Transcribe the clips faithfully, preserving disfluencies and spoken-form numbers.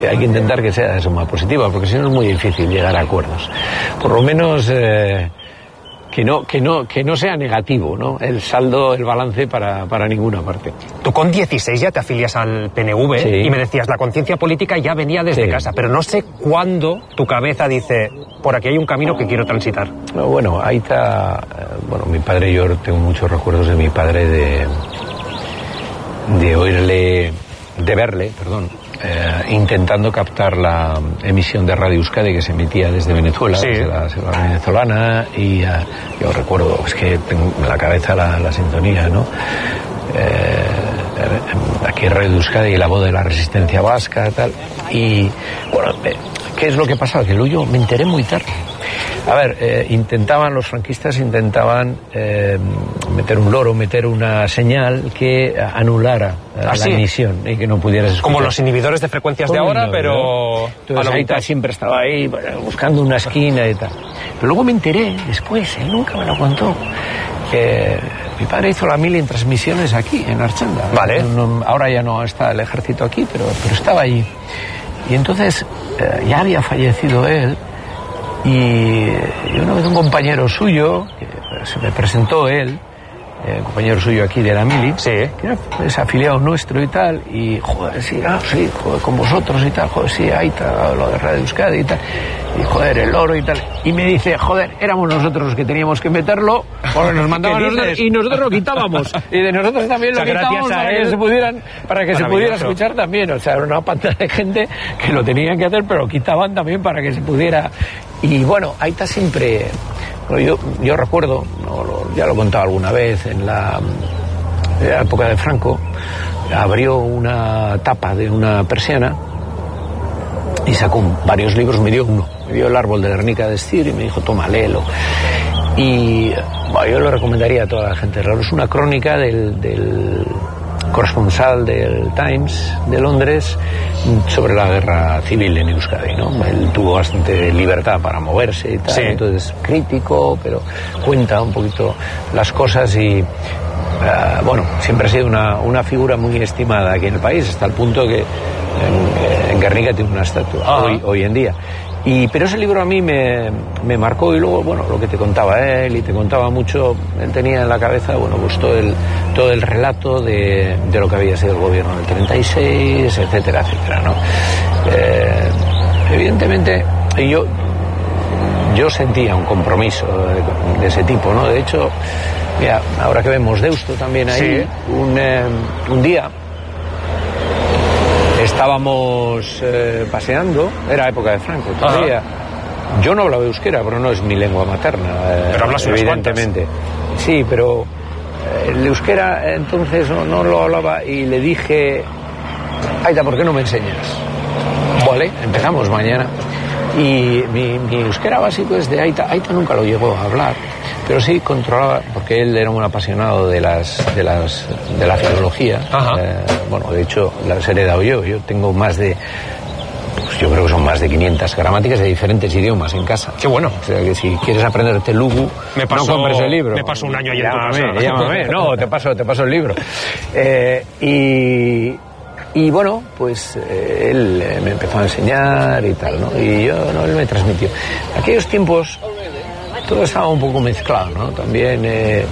Hay que intentar que sea de suma positiva, porque si no es muy difícil llegar a acuerdos. Por lo menos eh, que no que no que no sea negativo, ¿no? El saldo, el balance para, para ninguna parte. Tú con dieciséis ya te afilias al P N V, sí, y me decías, la conciencia política ya venía desde, sí, casa, pero no sé cuándo tu cabeza dice, por aquí hay un camino que quiero transitar. No, bueno, ahí está, bueno, mi padre, yo tengo muchos recuerdos de mi padre de de oírle, de verle, perdón, Eh, intentando captar la emisión de Radio Euskadi que se emitía desde Venezuela, sí, desde la selva venezolana, y uh, yo recuerdo, es que tengo en la cabeza la, la sintonía, ¿no? Eh, aquí Radio Euskadi y la voz de la resistencia vasca, tal, y bueno, eh, ¿qué es lo que pasaba? Que luego yo me enteré muy tarde. A ver, eh, intentaban, los franquistas intentaban eh, meter un loro, meter una señal que anulara eh, ¿Ah, la sí? emisión y que no pudieras escuchar. Como los inhibidores de frecuencias Como de ahora, no, pero... ¿no? Entonces Aita siempre estaba ahí buscando una esquina y tal. Pero luego me enteré, después, él nunca me lo contó, que mi padre hizo la mili en transmisiones aquí, en Archanda. Vale. No, no, ahora ya no está el ejército aquí, pero, pero estaba allí. Y entonces eh, ya había fallecido él. Y una vez un compañero suyo, que se me presentó él, eh, un compañero suyo aquí de la mili, sí, que era pues, afiliado nuestro y tal, y joder, sí, ah, sí, joder, con vosotros y tal, joder, sí, ahí está, lo de Radio Euskadi y tal, y joder, el oro y tal, y me dice, joder, éramos nosotros los que teníamos que meterlo, porque nos mandaban nosotros, y nosotros lo quitábamos, y de nosotros también lo, o sea, quitábamos para él, que se pudieran, para que se pudiera escuchar también, o sea, era una pantalla de gente que lo tenían que hacer, pero lo quitaban también para que se pudiera. Y bueno, ahí está siempre, bueno, yo, yo recuerdo, no, lo, ya lo he contado alguna vez, en la, en la época de Franco, abrió una tapa de una persiana y sacó varios libros, me dio uno, me dio El árbol de Guernica de Stier y me dijo, toma, léelo. Y bueno, yo lo recomendaría a toda la gente, es una crónica del... del corresponsal del Times de Londres sobre la guerra civil en Euskadi, ¿no? Él tuvo bastante libertad para moverse y tal, sí, entonces crítico, pero cuenta un poquito las cosas y uh, bueno, siempre ha sido una, una figura muy estimada aquí en el país, hasta el punto que en, en Guernica tiene una estatua, ah, hoy, hoy en día. Y, pero ese libro a mí me, me marcó, y luego, bueno, lo que te contaba él, y te contaba mucho, él tenía en la cabeza, bueno, pues todo el, todo el relato de, de lo que había sido el gobierno del treinta y seis, etcétera, etcétera, ¿no? Eh, evidentemente, yo, yo sentía un compromiso de, de ese tipo, ¿no? De hecho, mira, ahora que vemos Deusto también ahí, sí, un, eh, un día estábamos eh, paseando, era época de Franco todavía. Ajá. Yo no hablaba euskera, pero no es mi lengua materna. Eh, pero hablas evidentemente. Sí, pero eh, el euskera entonces no, no lo hablaba y le dije, Aita, ¿por qué no me enseñas? Vale, empezamos mañana. Y mi, mi euskera básico es de Aita. Aita nunca lo llegó a hablar, pero sí controlaba, porque él era un apasionado de las de las de la filología. Eh, bueno, de hecho las he heredado yo. Yo tengo más de, pues yo creo que son más de quinientas gramáticas de diferentes idiomas en casa. Qué bueno. O sea que si quieres aprender telugu, me paso, no compres el libro. Me paso un año yendo llámame, a casa. Llámame, no, te paso, te paso el libro. Eh, y Y bueno, pues eh, él eh, me empezó a enseñar y tal, ¿no? Y yo, no, él me transmitió. En aquellos tiempos todo estaba un poco mezclado, ¿no? También eh,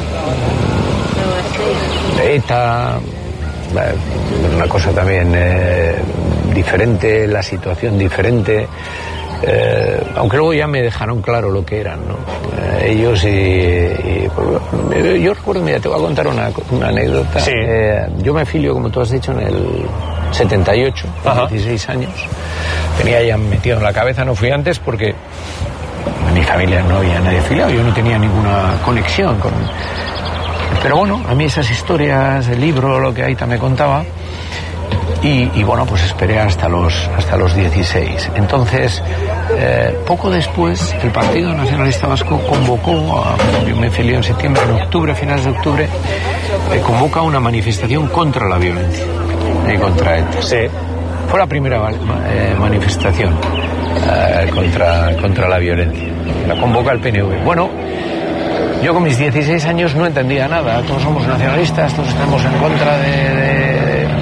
ETA, una cosa también eh, diferente, la situación diferente. Eh, aunque luego ya me dejaron claro lo que eran, ¿no? Eh, ellos y, y pues, yo recuerdo, mira, te voy a contar una, una anécdota. Sí. Eh, yo me afilio, como tú has dicho, en el setenta y ocho, con dieciséis años. Tenía ya metido en la cabeza, no fui antes porque en mi familia no había nadie afiliado, yo no tenía ninguna conexión con... Pero bueno, a mí esas historias, el libro, lo que Aita me contaba. Y, y bueno, pues esperé hasta los hasta los dieciséis. Entonces, eh, poco después, el Partido Nacionalista Vasco convocó, a, yo me afilié en septiembre, en octubre, finales de octubre, eh, convoca una manifestación contra la violencia y contra ETA. Sí. Fue la primera eh, manifestación eh, contra, contra la violencia. La convoca el P N V. Bueno, yo con mis dieciséis años no entendía nada. Todos somos nacionalistas, todos estamos en contra de... de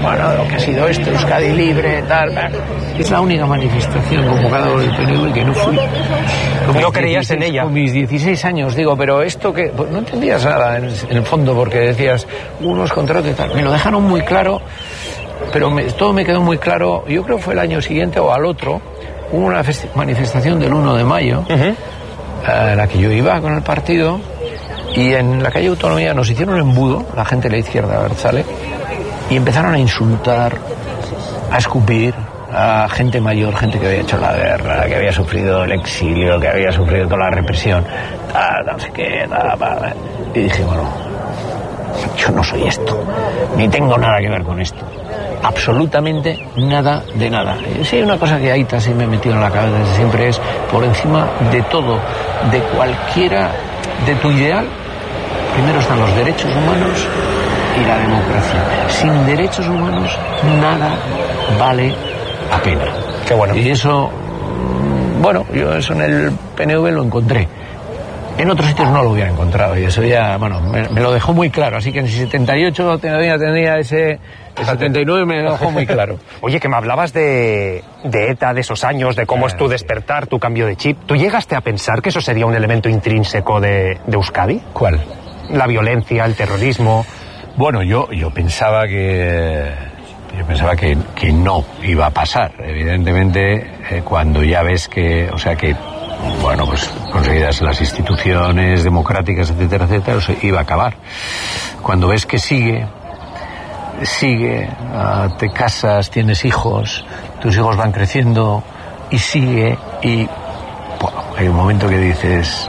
bueno, lo que ha sido esto, Euskadi libre, tal, es la única manifestación convocada por el P N V que no fui. No creías en ella. Con mis dieciséis años, digo, pero esto que... Pues no entendías nada en, en el fondo, porque decías, unos contratos y tal. Me lo dejaron muy claro, pero me, todo me quedó muy claro. Yo creo que fue el año siguiente o al otro, hubo una manifestación del uno de mayo, uh-huh. a la que yo iba con el partido, y en la calle Autonomía nos hicieron un embudo, la gente de la izquierda abertzale, y empezaron a insultar, a escupir a gente mayor, gente que había hecho la guerra, que había sufrido el exilio, que había sufrido toda la represión, tal, no sé qué, tal, tal. Y dije, bueno, yo no soy esto, ni tengo nada que ver con esto. Absolutamente nada de nada. Sí, hay una cosa que Aita sí me he metido en la cabeza desde siempre, es por encima de todo, de cualquiera, de tu ideal, primero están los derechos humanos y la democracia. Sin derechos humanos nada vale la pena. Qué bueno. Y eso, bueno, yo eso en el P N V lo encontré. En otros sitios no lo hubiera encontrado, y eso ya, bueno, me, me lo dejó muy claro. Así que en el setenta y ocho tendría, tendría ese... El setenta y nueve me lo dejó muy claro. Oye, que me hablabas de, de ETA, de esos años, de cómo es tu despertar, tu cambio de chip. ¿Tú llegaste a pensar que eso sería un elemento intrínseco de, de Euskadi? ¿Cuál? La violencia, el terrorismo. Bueno, yo, yo pensaba que... Yo pensaba que, que no iba a pasar. Evidentemente, eh, cuando ya ves que... O sea, que... Bueno, pues conseguidas las instituciones democráticas, etcétera, etcétera, o iba a acabar. Cuando ves que sigue, sigue, uh, te casas, tienes hijos, tus hijos van creciendo y sigue, y bueno, hay un momento que dices,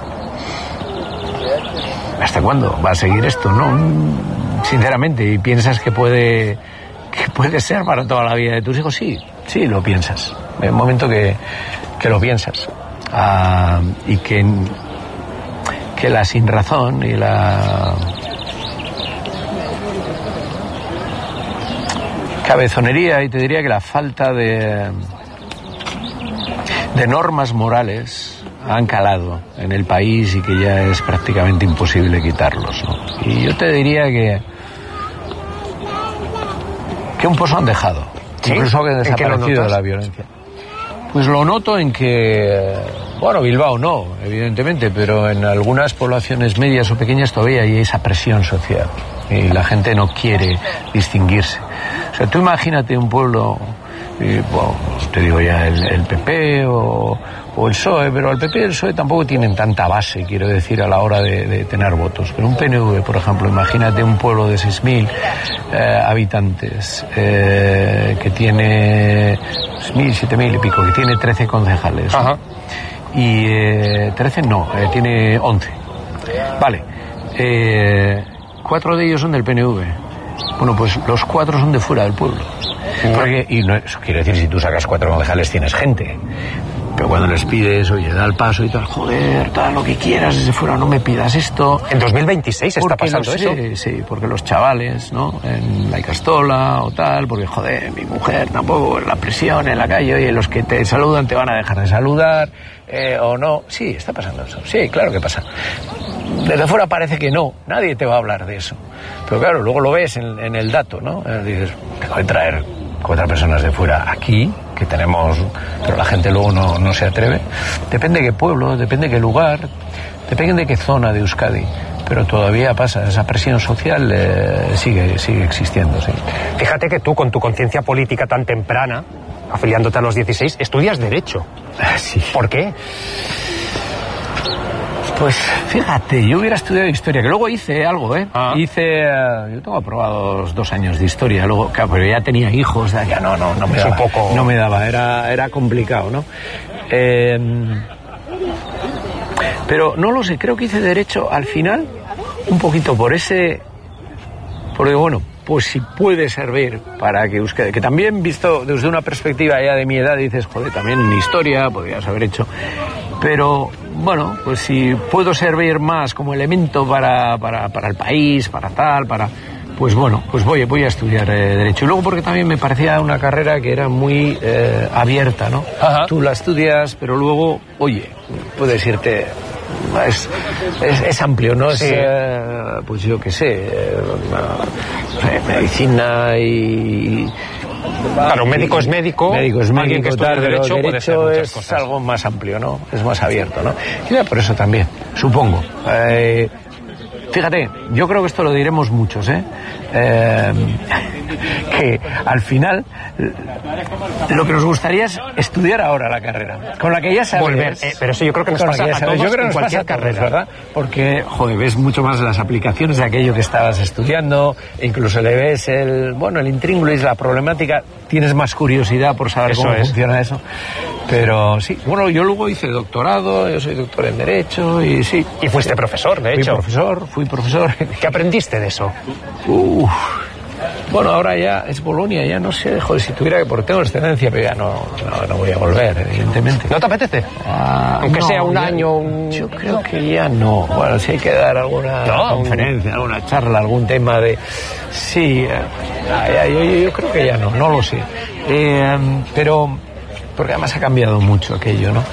¿hasta cuándo va a seguir esto? No, sinceramente, y piensas que puede, que puede ser para toda la vida de tus hijos. Sí, sí, lo piensas. Hay un momento que, que lo piensas. Uh, y que, que la sinrazón y la cabezonería, y te diría que la falta de, de normas morales han calado en el país y que ya es prácticamente imposible quitarlos, ¿no? Y yo te diría que que un pozo han dejado, ¿sí? Incluso que han desaparecido de la violencia. Pues lo noto en que, bueno, Bilbao no, evidentemente, pero en algunas poblaciones medias o pequeñas todavía hay esa presión social y la gente no quiere distinguirse. O sea, tú imagínate un pueblo, y, bueno, te digo ya el, el P P o, o el P S O E, pero el P P y el P S O E tampoco tienen tanta base, quiero decir, a la hora de, de tener votos. Pero un P N V, por ejemplo, imagínate un pueblo de seis mil eh, habitantes eh, que tiene seis mil, siete mil y pico, que tiene trece concejales. Ajá. Y eh, trece no, eh, tiene once. Vale, eh, cuatro de ellos son del P N V. Bueno, pues los cuatro son de fuera del pueblo. Porque, y no, eso quiere decir, si tú sacas cuatro concejales tienes gente. Pero cuando les pides, oye, da el paso y tal, joder, tal, lo que quieras desde fuera, no me pidas esto. En dos mil veintiséis está pasando eso. Sí, sí, porque los chavales, ¿no? En la Icastola o tal, porque, joder, mi mujer tampoco, la presión en la calle, oye, los que te saludan te van a dejar de saludar, eh, o no. Sí, está pasando eso. Sí, claro que pasa. Desde fuera parece que no, nadie te va a hablar de eso. Pero claro, luego lo ves en, en el dato, ¿no? Eh, dices, tengo que traer cuatro personas de fuera aquí, que tenemos, pero la gente luego no, no se atreve. Depende de qué pueblo, depende de qué lugar, depende de qué zona de Euskadi, pero todavía pasa, esa presión social eh, sigue, sigue existiendo, sí. Fíjate que tú, con tu conciencia política tan temprana, afiliándote a los dieciséis, estudias Derecho. Sí. ¿Por qué? Pues fíjate, yo hubiera estudiado Historia, que luego hice algo, ¿eh? Ah. Hice, uh, yo tengo aprobados dos años de Historia, luego, claro, pero ya tenía hijos, ya no, no, no me daba, un poco... no me daba, era, era complicado, ¿no? Eh, pero no lo sé, creo que hice Derecho al final, un poquito por ese, porque bueno, pues si puede servir para que Euskadi, que también visto desde una perspectiva ya de mi edad, dices, joder, también en Historia podrías haber hecho, pero bueno, pues si puedo servir más como elemento para, para, para el país, para tal, para... Pues bueno, pues voy, voy a estudiar eh, Derecho. Y luego porque también me parecía una carrera que era muy eh, abierta, ¿no? Ajá. Tú la estudias, pero luego, oye, puedes irte es, es, es amplio, ¿no? Sí. Es, eh, pues yo qué sé, eh, medicina y... Claro, un médico es médico, médico es médico, alguien que estudia tal, derecho, derecho puede ser muchas es cosas. algo más amplio, ¿no? Es más abierto, ¿no? Y por eso también, supongo. Eh, fíjate, yo creo que esto lo diremos muchos, ¿eh? eh que al final lo que nos gustaría es estudiar ahora la carrera, con la que ya sabes. Volver, eh, pero eso yo creo que nos pasa a todos yo creo que en nos cualquier pasa a todos, carrera, ¿verdad? Porque, joder, ves mucho más las aplicaciones de aquello que estabas estudiando, incluso le ves el, bueno, el intríngulis, la problemática, tienes más curiosidad por saber eso cómo es. funciona eso. Pero sí, bueno, yo luego hice doctorado, yo soy doctor en Derecho y sí. Y fuiste profesor, de Fui hecho. profesor, fui profesor. ¿Qué aprendiste de eso? Uf. Bueno, ahora ya es Bolonia, ya no sé, joder, si tuviera que, porque tengo excedencia, pero ya no, no, no voy a volver, evidentemente. ¿No te apetece? Ah, Aunque no, sea un ya, año, un... Yo creo que ya no. Bueno, si hay que dar alguna no, conferencia, alguna charla, algún tema de... Sí, eh, ya, yo, yo creo que ya no, no lo sé. Eh, pero... Porque además ha cambiado mucho aquello, ¿no?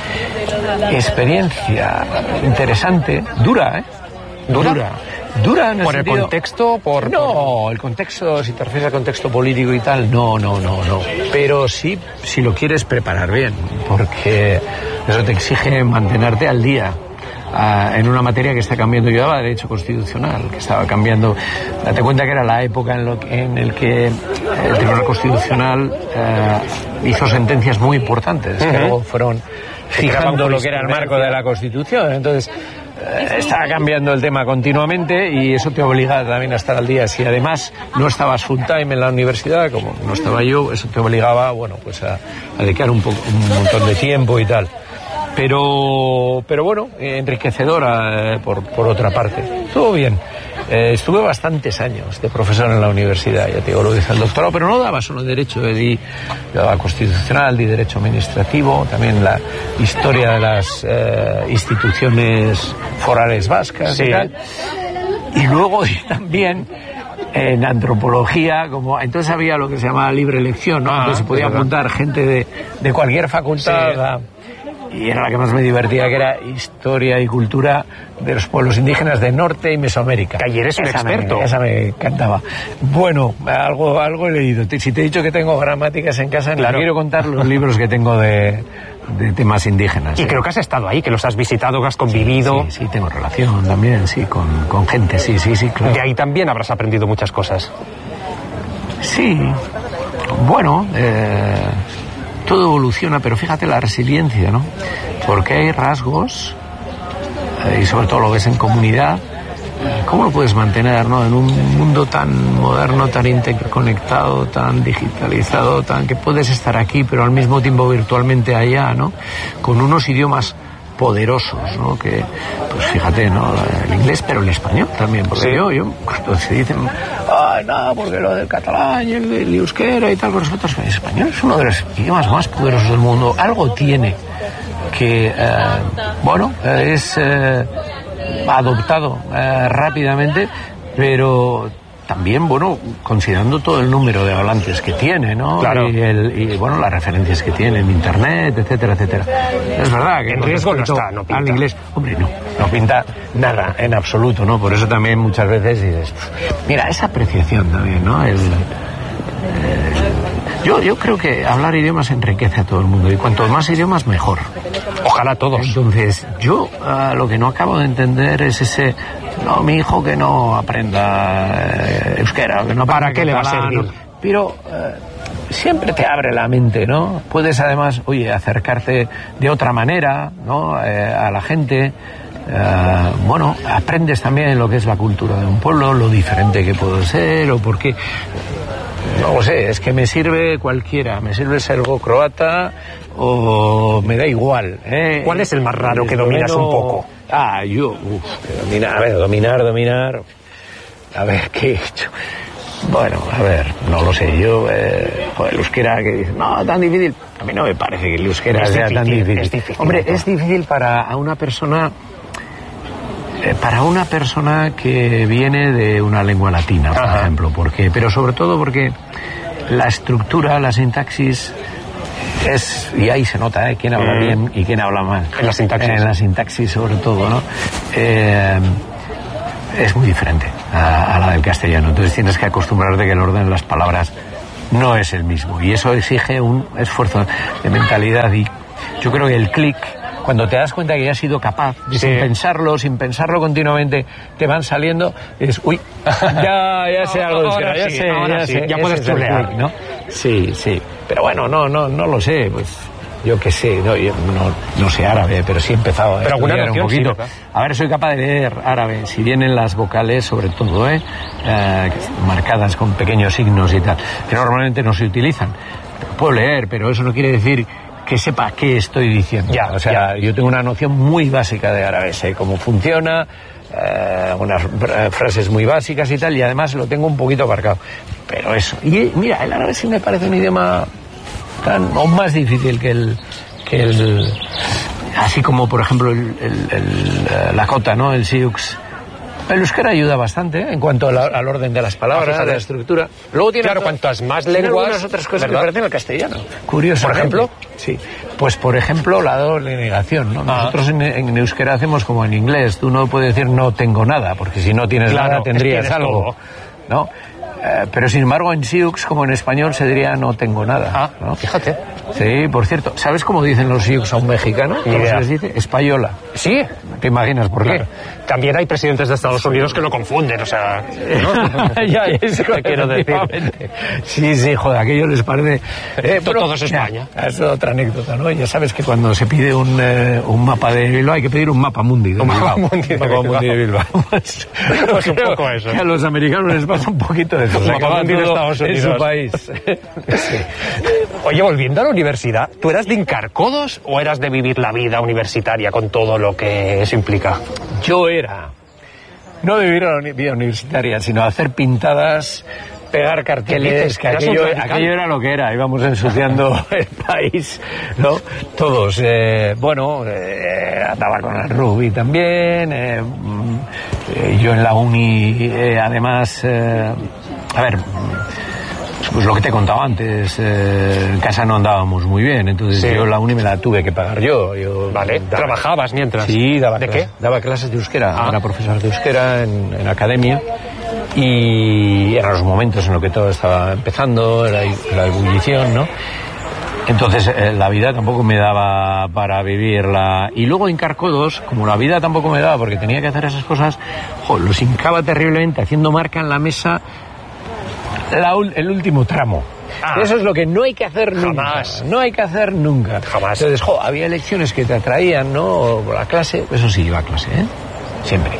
Experiencia interesante, dura, ¿eh? ¿Dura? Dura. Dura en el ¿Por sentido... el contexto? Por, No, el contexto, si te refieres al contexto político y tal, no, no, no, no. Pero sí, si lo quieres preparar bien, porque eso te exige mantenerte al día. Uh, en una materia que está cambiando. Yo daba Derecho Constitucional, que estaba cambiando. Date cuenta que era la época en, lo que, en el que el Tribunal Constitucional uh, hizo sentencias muy importantes, uh-huh. que luego fueron fijando lo que era el marco de la Constitución. Entonces, uh, estaba cambiando el tema continuamente y eso te obliga también a estar al día. Si además no estabas full time en la universidad, como no estaba yo, eso te obligaba, bueno, pues a, a dedicar un, poco, un montón de tiempo y tal. Pero, pero bueno, enriquecedora eh, por, por otra parte. Todo bien. Eh, estuve bastantes años de profesor en la universidad, ya te digo, lo dice el doctorado, pero no daba solo derecho, eh, di, daba constitucional, di derecho administrativo, también la historia de las eh, instituciones forales vascas sí. y tal. Y luego di también en antropología, como entonces había lo que se llamaba libre elección, ¿no? Ah, entonces se podía apuntar gente de, de cualquier facultad. Sí. A, y era la que más me divertía, que era historia y cultura de los pueblos indígenas de Norte y Mesoamérica. Que ayer es un esa experto. Me, esa me encantaba. Bueno, algo, algo he leído. Si te he dicho que tengo gramáticas en casa, claro. quiero contar los libros que tengo de, de temas indígenas. Y ¿eh? creo que has estado ahí, que los has visitado, que has convivido. Sí, sí, sí tengo relación también, sí, con, con gente, sí, sí, sí, claro. De ahí también habrás aprendido muchas cosas. Sí, bueno... Eh... todo evoluciona, pero fíjate la resiliencia, ¿no? Porque hay rasgos, eh, y sobre todo lo ves en comunidad, eh, ¿cómo lo puedes mantener, no? En un mundo tan moderno, tan interconectado, tan digitalizado, tan que puedes estar aquí, pero al mismo tiempo virtualmente allá, ¿no? Con unos idiomas poderosos, ¿no? Que, pues fíjate, ¿no? El inglés, pero el español también, porque sí. yo, yo, cuando se dicen, ay, no, porque lo del catalán y el, el euskera y tal, con respecto al español, es uno de los idiomas más poderosos del mundo. Algo tiene que, eh, bueno, es eh, adoptado eh, rápidamente, pero también, bueno, considerando todo el número de hablantes que tiene, ¿no? Claro. Y, el, y bueno, las referencias que tiene en internet, etcétera, etcétera. Es verdad que en riesgo no está, no pinta. Al inglés, hombre, no, no pinta nada, en absoluto, ¿no? Por eso también muchas veces dices, mira, esa apreciación también, ¿no? El, eh, yo, yo creo que hablar idiomas enriquece a todo el mundo y cuantos más idiomas, mejor. Ojalá todos. Entonces, yo uh, lo que no acabo de entender es ese... No, mi hijo que no aprenda eh, euskera, que no ¿Para qué le va a servir? Pero eh, siempre te abre la mente, ¿no? Puedes además, oye, acercarte de otra manera, ¿no? Eh, a la gente. Eh, bueno, aprendes también lo que es la cultura de un pueblo, lo diferente que puedo ser, o por qué. No lo sé, es que me sirve cualquiera, me sirve ser croata o me da igual, ¿eh? ¿Cuál es el más raro que dominas un poco? Ah, yo, uff, dominar, a ver, dominar, dominar, a ver, ¿qué he hecho? Bueno, a ver, no lo sé, yo, eh, joder, el euskera que dice, no, tan difícil, a mí no me parece que el euskera sea tan difícil. Es difícil. Hombre, es difícil para una persona, eh, para una persona que viene de una lengua latina, por Ajá. ejemplo, porque, pero sobre todo porque la estructura, la sintaxis es, y ahí se nota, ¿eh? Quién habla mm. bien y quién habla mal. En la sintaxis. En la sintaxis, sobre todo, ¿no? Eh, es muy diferente a, a la del castellano. Entonces tienes que acostumbrarte que el orden de las palabras no es el mismo. Y eso exige un esfuerzo de mentalidad. Y yo creo que el clic, cuando te das cuenta que ya has sido capaz, sí. sin pensarlo, sin pensarlo continuamente, te van saliendo, es, uy, ya, ya sé algo de euskera, ya sí, sé, ya sí, sé, ya puedes chulear, ¿no? Sí, sí. Pero bueno, no, no, no lo sé, pues yo qué sé, no, yo no, no sé árabe, pero sí he empezado a pero estudiar un poquito. Sí, a ver, soy capaz de leer árabe, si vienen las vocales, sobre todo, ¿eh? eh marcadas con pequeños signos y tal, que normalmente no se utilizan. Puedo leer, pero eso no quiere decir que sepa qué estoy diciendo. Ya, o sea, ya. Yo tengo una noción muy básica de árabe, sé cómo funciona, eh, unas frases muy básicas y tal, y además lo tengo un poquito aparcado. Pero eso. Y mira, el árabe sí me parece un idioma tan o más difícil que el que el así como por ejemplo el, el, el la cota, ¿no? El siux. El euskera ayuda bastante, ¿eh? En cuanto la, al orden de las palabras, a la estructura. Luego tiene claro, otro, cuantas más tiene lenguas, otras cosas ¿verdad? que parecen al castellano. Curioso. Por ejemplo, sí. Pues por ejemplo la doble negación, ¿no? Ah. Nosotros en, en euskera hacemos como en inglés. Tú no puedes decir no tengo nada, porque si no tienes claro, nada tendrías algo, todo. ¿No? Eh, pero sin embargo en siux, como en español, se diría no tengo nada. Ah, ¿no? Fíjate. Sí, por cierto, ¿sabes cómo dicen los siux a un mexicano? ¿Cómo se les dice? Española. ¿Sí? ¿Te imaginas por claro. qué? También hay presidentes de Estados Unidos que lo confunden, o sea... ¿no? ya, eso te quiero decir. Sí, sí, joder, aquello les parece... Eh, todo, todo es España. Ya, es otra anécdota, ¿no? Ya sabes que cuando se pide un, eh, un mapa de Bilbao hay que pedir un mapa mundi de un Bilbao. Mapa mundi de, un mapa mundi de Bilbao. Pues, pues un poco eso. Que a los americanos les pasa un poquito de eso. Un mapa mundi de Estados Unidos. En su país. Sí. Oye, volviendo a la universidad, ¿tú eras de hincar-codos o eras de vivir la vida universitaria con todo lo que eso implica? Yo era, no de vivir la vida universitaria, sino hacer pintadas, pegar carteles, que aquello, aquello era lo que era, íbamos ensuciando el país, ¿no? Todos, eh, bueno, eh, andaba con el rugby también, eh, eh, yo en la uni, eh, además, eh, a ver... Pues lo que te he contado antes, eh, en casa no andábamos muy bien, entonces sí. Yo la uni me la tuve que pagar yo. yo vale, daba, ¿trabajabas mientras? Sí, daba ¿De clases, qué? Daba clases de euskera, ah. Era profesor de euskera en, en academia y eran los momentos en los que todo estaba empezando, la, la ebullición, ¿no? Entonces eh, la vida tampoco me daba para vivirla. Y luego hincar codos, como la vida tampoco me daba porque tenía que hacer esas cosas, jo, los hincaba terriblemente haciendo marca en la mesa. La, el último tramo. Ah, eso es lo que no hay que hacer nunca. Jamás. No hay que hacer nunca. Jamás. Entonces, jo, había lecciones que te atraían, ¿no? La clase, eso sí, iba a clase, ¿eh? Siempre.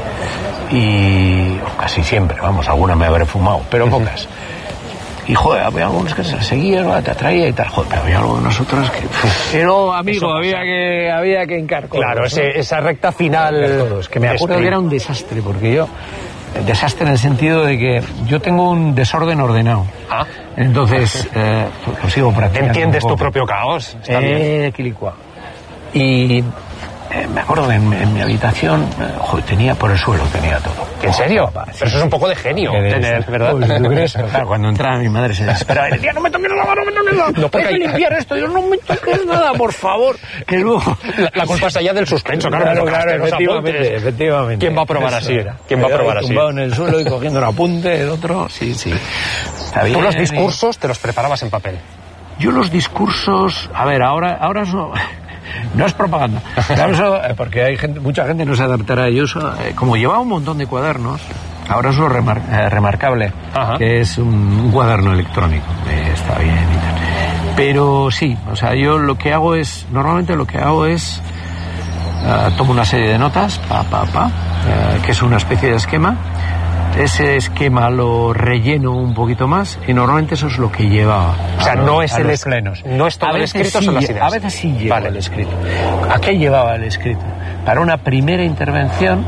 Y oh, casi siempre, vamos, alguna me habré fumado, pero pocas. Y, joder, había algunas que se seguían, ¿no? Te atraía y tal, joder, pero había algunas otras que... Pero, amigo, había que, había que hincar codos, claro, ese, ¿no? Esa recta final... Todos, que me acuerdo que era un desastre, porque yo... Desastre en el sentido de que yo tengo un desorden ordenado. Ah. Entonces, eh, lo sigo practicando. ¿Entiendes tu propio caos? Está eh, bien. Quilicua. Y eh, me acuerdo que en, en mi habitación, eh, joder, tenía por el suelo, tenía todo. ¿En serio? Oh, Pero eso es un poco de genio, tener, ¿verdad? Pues, ¿tú crees? Claro, cuando entraba mi madre se desesperaba y decía, no me toques nada, no me toques nada. No puedes limpiar esto. Yo, no me toques nada, por favor. Que luego... La, la culpa es allá del suspenso, claro. Claro, claro, claro, efectivamente, efectivamente. ¿Quién va a probar así? ¿Quién va a probar así? Tumbado en el suelo y cogiendo un apunte, el otro, sí, sí. Está bien. ¿Tú los discursos te los preparabas en papel? Yo los discursos... A ver, ahora, ahora eso... No es propaganda. Claro, eso, porque hay gente, mucha gente no se adaptará a ello. Como llevaba un montón de cuadernos, ahora es lo remar, eh, remarcable, Ajá. que es un, un cuaderno electrónico. Eh, está bien y tal. Pero sí, o sea, yo lo que hago es, normalmente lo que hago es, uh, tomo una serie de notas, pa, pa, pa, uh, que es una especie de esquema. Ese esquema lo relleno un poquito más y normalmente eso es lo que lleva. O sea, no es el es, plenos. No es todo el escrito, sí, son las ideas. A veces sí lleva vale. el escrito. ¿A qué llevaba el escrito? Para una primera intervención,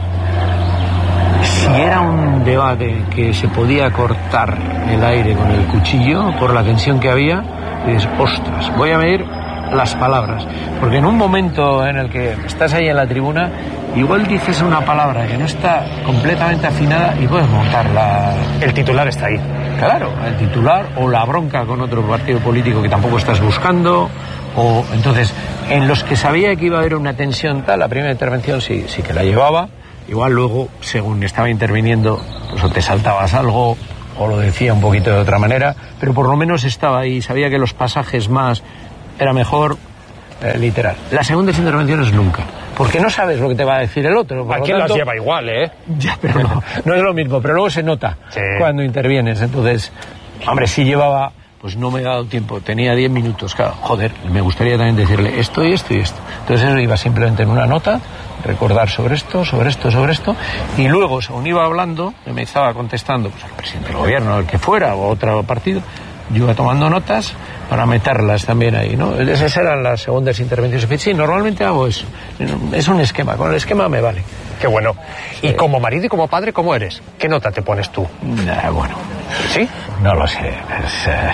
si era un debate que se podía cortar el aire con el cuchillo por la tensión que había, dices, ostras, voy a medir las palabras, porque en un momento en el que estás ahí en la tribuna, igual dices una palabra que no está completamente afinada y puedes montarla. El titular está ahí. claro, el titular o la bronca con otro partido político que tampoco estás buscando, o entonces, en los que sabía que iba a haber una tensión tal, la primera intervención sí, sí que la llevaba, igual luego, según estaba interviniendo, pues o te saltabas algo, o lo decía un poquito de otra manera, pero por lo menos estaba ahí, sabía que los pasajes más era mejor, eh, literal. Las segundas intervenciones nunca, porque no sabes lo que te va a decir el otro. Aquí las lleva igual, ¿eh? Ya, pero no, no es lo mismo, pero luego se nota sí. cuando intervienes, entonces, hombre, sí llevaba, pues no me he dado tiempo, tenía diez minutos, claro, joder, me gustaría también decirle esto y esto y esto. Entonces eso iba simplemente en una nota, recordar sobre esto, sobre esto, sobre esto, y luego, según iba hablando, me estaba contestando, pues al presidente del gobierno, el que fuera, o otro partido, yo iba tomando notas para meterlas también ahí, ¿no? Esas eran las segundas intervenciones. Sí, normalmente hago eso. Es un esquema, con el esquema me vale. Qué bueno. Y eh, como marido y como padre, ¿cómo eres? ¿Qué nota te pones tú? Eh, bueno. ¿Sí? No lo sé. Es, eh...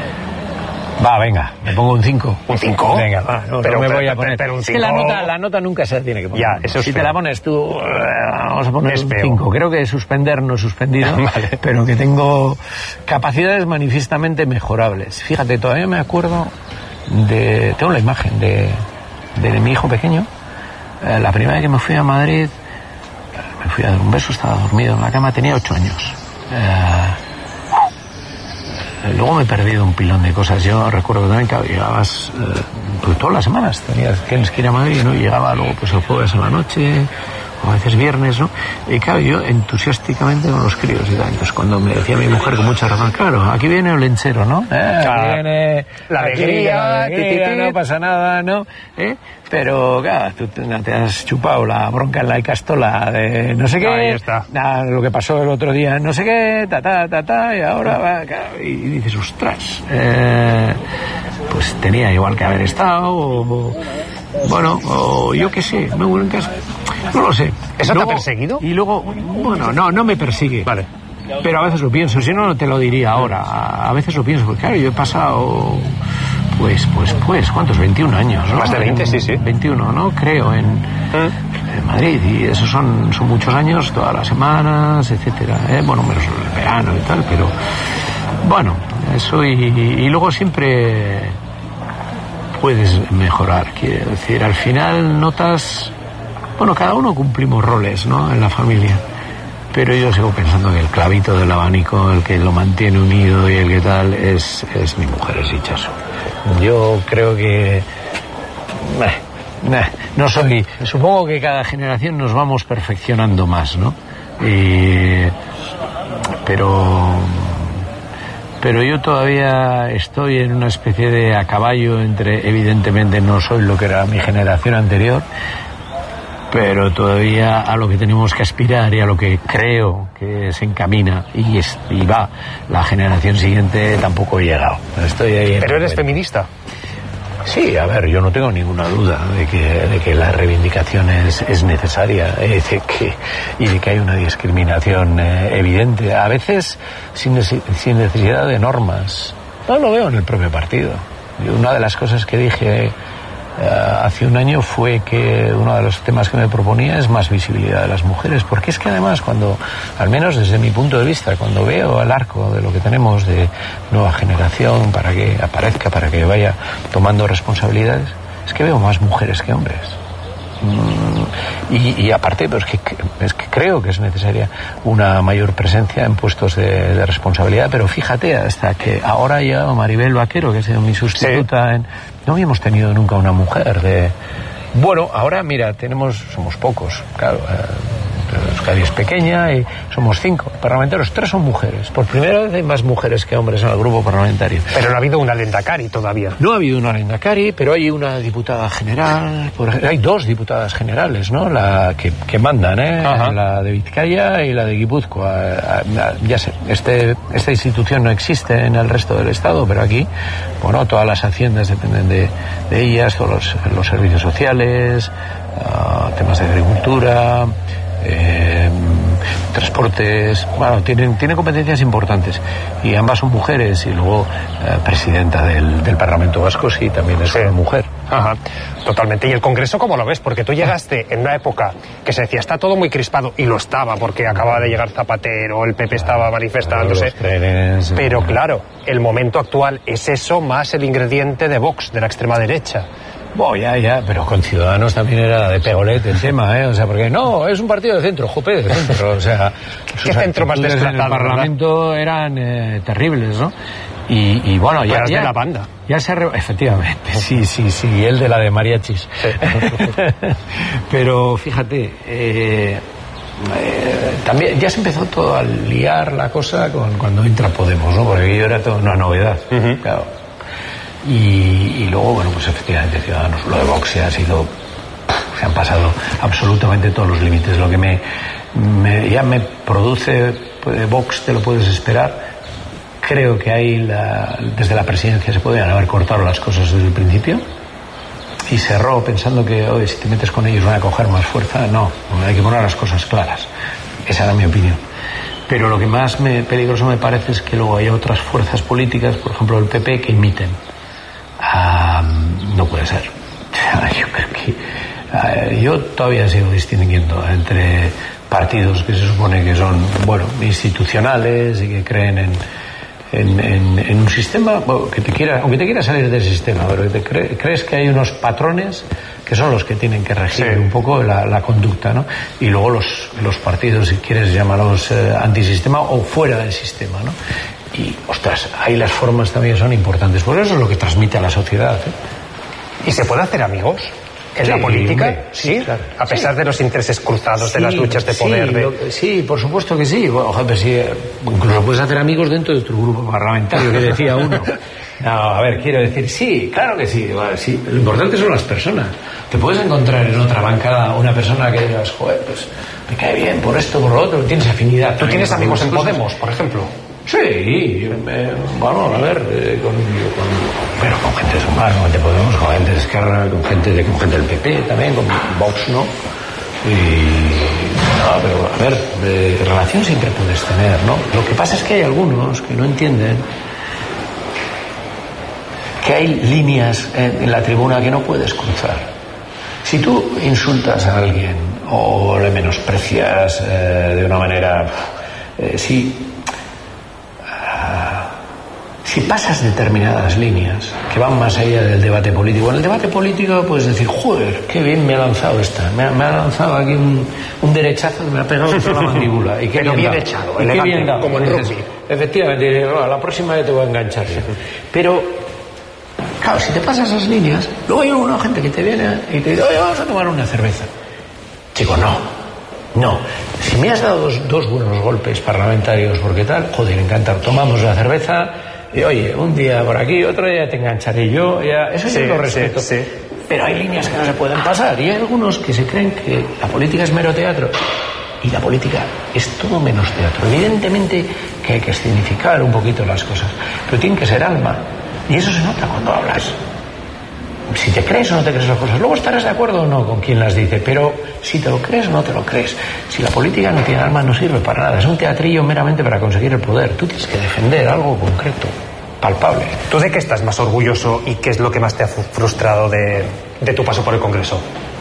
Va, venga, me pongo un cinco. ¿Un cinco? Venga, va, no, pero, no me pero, voy a poner. Pero un cinco... Es que la nota, la nota nunca se tiene que poner. Ya, eso es si feo. te la pones tú, vamos a poner es un feo. cinco. Creo que suspender no he suspendido, vale. Pero que tengo capacidades manifiestamente mejorables. Fíjate, todavía me acuerdo de... Tengo la imagen de, de mi hijo pequeño. Eh, la primera vez que me fui a Madrid, me fui a dar un beso, estaba dormido en la cama, tenía ocho años. Eh, Luego me he perdido un pilón de cosas. Yo recuerdo también que llegabas eh, pues todas las semanas, tenías que ir a Madrid, ¿no? Y llegaba luego pues el jueves a la noche, o a veces viernes, ¿no? Y claro, yo entusiásticamente con los críos y tal. Entonces cuando me decía mi mujer con mucha razón, claro, aquí viene el lenchero, ¿no? Eh, aquí claro. viene la alegría, la alegría, no pasa nada, ¿no? ¿Eh? Pero, claro, tú te, te has chupado la bronca en la Icastola de no sé qué. Ahí está. Nada, lo que pasó el otro día, no sé qué, ta, ta, ta, ta, y ahora va, claro, y dices, ostras, eh, pues tenía igual que haber estado, o, bueno, o yo qué sé, no, no lo sé. ¿Eso luego, te ha perseguido? Y luego, bueno, no, no me persigue. Vale. Pero a veces lo pienso, si no, no te lo diría ahora. A veces lo pienso, porque claro, yo he pasado... Pues, pues, pues, ¿cuántos? veintiún años, ¿no? Más de veinte, sí, sí. veintiuno, ¿no? Creo, en, ¿Mm? en Madrid. Y esos son, son muchos años, todas las semanas, etcétera. ¿eh? Bueno, menos el verano y tal, pero... Bueno, eso y, y luego siempre puedes mejorar. Quiero decir, al final notas... Bueno, cada uno cumplimos roles, ¿no? En la familia. Pero yo sigo pensando que el clavito del abanico, el que lo mantiene unido y el que tal, es, es mi mujer, es Itxaso. Yo creo que... Nah, nah, no soy... Supongo que cada generación nos vamos perfeccionando más, ¿no? Y, pero... Pero yo todavía estoy en una especie de a caballo entre... Evidentemente no soy lo que era mi generación anterior, pero todavía a lo que tenemos que aspirar y a lo que creo que se encamina y, es, y va la generación siguiente tampoco he llegado. Estoy ahí. ¿Pero eres feminista? Sí, a ver, yo no tengo ninguna duda de que, de que la reivindicación es, es necesaria eh, de que, y de que hay una discriminación eh, evidente, a veces sin, sin necesidad de normas. No lo veo en el propio partido. Y una de las cosas que dije... Uh, hace un año fue que uno de los temas que me proponía es más visibilidad de las mujeres, porque es que además cuando, al menos desde mi punto de vista, cuando veo el arco de lo que tenemos de nueva generación para que aparezca, para que vaya tomando responsabilidades, es que veo más mujeres que hombres. Mm, y, y aparte, pues que, es que creo que es necesaria una mayor presencia en puestos de, de responsabilidad, pero fíjate, hasta que ahora ya Maribel Vaquero, que ha sido mi sustituta, sí. en, no habíamos tenido nunca una mujer de... Bueno, ahora mira, tenemos, somos pocos, claro, eh, Euskadi es pequeña y somos cinco parlamentarios, tres son mujeres. Por primera vez hay más mujeres que hombres en el grupo parlamentario. Pero no ha habido una Lehendakari todavía. No ha habido una Lehendakari, pero hay una diputada general, por, hay dos diputadas generales, ¿no? La que, que mandan, ¿eh? Ajá. La de Vizcaya y la de Guipúzcoa. Ya sé, este, esta institución no existe en el resto del Estado, pero aquí, bueno, todas las haciendas dependen de, de ellas, todos los, los servicios sociales, uh, temas de agricultura... Eh, transportes, bueno, tienen, tienen competencias importantes y ambas son mujeres y luego eh, presidenta del, del Parlamento Vasco sí, también es sí. una mujer. Ajá, totalmente. ¿Y el Congreso cómo lo ves? Porque tú llegaste en una época que se decía está todo muy crispado, y lo estaba, porque acababa de llegar Zapatero, el P P estaba manifestándose. Trenes, pero claro, el momento actual es eso más el ingrediente de Vox, de la extrema derecha. Bueno, ya, ya, pero con Ciudadanos también era de pegolete el tema, ¿eh? O sea, porque no, es un partido de centro, jope, de centro, o sea... ¿Qué centro más desplazado? En el Parlamento, ¿verdad? Eran eh, terribles, ¿no? Y, y bueno, ya... ya de la banda. Ya se... Re... Efectivamente, sí, sí, sí, el de la de mariachis. Sí. Pero fíjate, eh, eh, también ya se empezó todo a liar la cosa con cuando entra Podemos, ¿no? Porque yo era toda una novedad, uh-huh. Claro. Y, y luego, bueno, pues efectivamente Ciudadanos, lo de Vox se ha sido, se han pasado absolutamente todos los límites. Lo que me, me ya me produce de Vox, te lo puedes esperar. Creo que ahí la, desde la presidencia se podían haber cortado las cosas desde el principio, y cerró pensando que, oye, si te metes con ellos van a coger más fuerza. No, hay que poner las cosas claras. Esa era mi opinión. Pero lo que más me, peligroso me parece es que luego hay otras fuerzas políticas, por ejemplo el P P, que imiten. Um, no puede ser. Yo creo que uh, yo todavía sigo distinguiendo entre partidos que se supone que son, bueno, institucionales y que creen en, en, en, en un sistema, bueno, que te quiera, aunque te quiera salir del sistema, pero que te cre, crees que hay unos patrones que son los que tienen que regir, sí, un poco la, la conducta, ¿no? Y luego los, los partidos, si quieres llamarlos eh, antisistema o fuera del sistema, ¿no? Y, ostras, ahí las formas también son importantes, porque eso es lo que transmite a la sociedad, ¿eh? ¿Y se puede hacer amigos en sí, la política? Hombre, sí, claro. A pesar sí. de los intereses cruzados, sí, de las luchas de poder. Sí, de... Lo, sí, por supuesto que sí. Bueno, joder, sí. Incluso puedes hacer amigos dentro de tu grupo parlamentario, que decía uno. No, a ver, quiero decir, sí, claro que sí, vale, sí. Lo importante son las personas. Te puedes encontrar en otra bancada una persona que digas, joder, pues me cae bien por esto, por lo otro, tienes afinidad. ¿Tú tienes amigos en cosas? Podemos, por ejemplo? Sí, eh, bueno, a ver, eh, con, con, pero con gente de Sumar, con gente de Podemos, con gente de Esquerra, con gente, de, con gente del P P también, con Vox, ¿no? Y, no, pero a ver, de relación siempre puedes tener, ¿no? Lo que pasa es que hay algunos que no entienden que hay líneas en, en la tribuna que no puedes cruzar. Si tú insultas a alguien o le menosprecias eh, de una manera, eh, si Si pasas determinadas líneas que van más allá del debate político, en el debate político puedes decir, joder, qué bien me ha lanzado esta, me ha, me ha lanzado aquí un, un derechazo que me ha pegado contra la mandíbula. Y qué Pero bien, bien echado, y qué bien dado, como en rugby. Efectivamente, no, la próxima vez te voy a enganchar. Pero, claro, si te pasas esas líneas, luego hay alguna gente que te viene y te dice, oye, vamos a tomar una cerveza. Chico, no. No, si me has dado dos, dos buenos golpes parlamentarios porque tal, joder, encantado, tomamos la cerveza y oye, un día por aquí, otro día te engancharé yo, ya, eso sí, yo lo respeto. Sí, sí. Pero hay líneas que no se pueden pasar y hay algunos que se creen que la política es mero teatro y la política es todo menos teatro. Evidentemente que hay que significar un poquito las cosas, pero tiene que ser alma y eso se nota cuando hablas. Si te crees o no te crees las cosas, luego estarás de acuerdo o no con quien las dice, pero si te lo crees o no te lo crees, si la política no tiene alma no sirve para nada, es un teatrillo meramente para conseguir el poder. Tú tienes que defender algo concreto, palpable. ¿Tú de qué estás más orgulloso y qué es lo que más te ha frustrado de, de tu paso por el Congreso?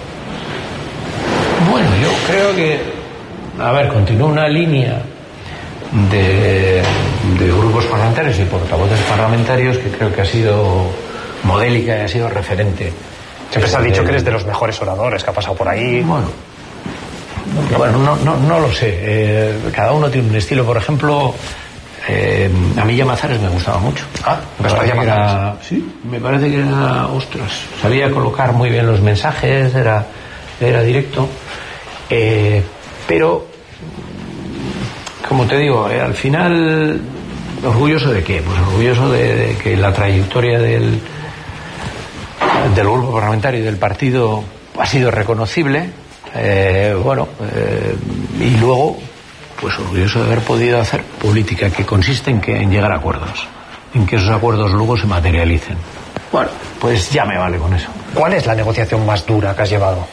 Bueno, yo creo que, a ver, continúa una línea de, de grupos parlamentarios y portavoces parlamentarios que creo que ha sido modélica y ha sido referente. Siempre se ha dicho que eres de los mejores oradores que ha pasado por ahí. Bueno, bueno no, no, no lo sé. Eh, cada uno tiene un estilo. Por ejemplo, eh, a mí Llamazares me gustaba mucho. Ah, Gaspar Llamazares. Sí, me parece que era, ostras, sabía colocar muy bien los mensajes, era, era directo. Eh, pero, como te digo, eh, al final, ¿orgulloso de qué? Pues orgulloso de, de que la trayectoria del del grupo parlamentario y del partido ha sido reconocible, eh, bueno, eh, y luego, pues orgulloso de haber podido hacer política que consiste en, que, en llegar a acuerdos, en que esos acuerdos luego se materialicen. Bueno, pues ya me vale con eso. ¿Cuál es la negociación más dura que has llevado?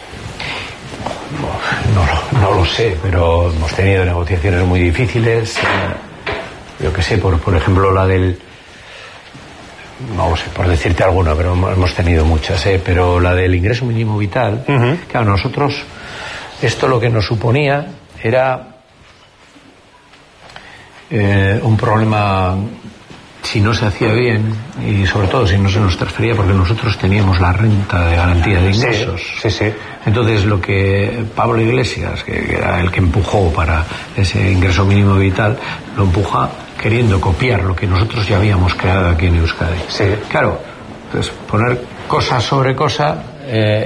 No, no, no lo sé, pero hemos tenido negociaciones muy difíciles. Eh, yo qué sé, por, por ejemplo, la del no sé, por decirte alguna, pero hemos tenido muchas, ¿eh? Pero la del ingreso mínimo vital, uh-huh. Claro, nosotros, esto lo que nos suponía era eh, un problema, si no se hacía bien, y sobre todo si no se nos transfería, porque nosotros teníamos la renta de garantía de ingresos. Sí, sí, sí. Entonces, lo que Pablo Iglesias, que, que era el que empujó para ese ingreso mínimo vital, lo empuja queriendo copiar lo que nosotros ya habíamos creado aquí en Euskadi. Sí. Claro, pues poner cosa sobre cosa, eh,